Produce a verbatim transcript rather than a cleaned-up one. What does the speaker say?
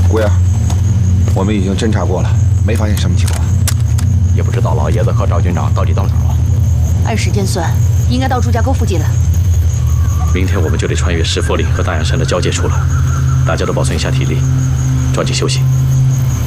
姑爷，我们已经侦查过了，没发现什么情况， 也不知道老爷子和赵军长到底到哪儿了。 按时间算，应该到朱家沟附近了。 明天我们就得穿越石佛岭和大阳山的交界处了，大家都保存一下体力，抓紧休息。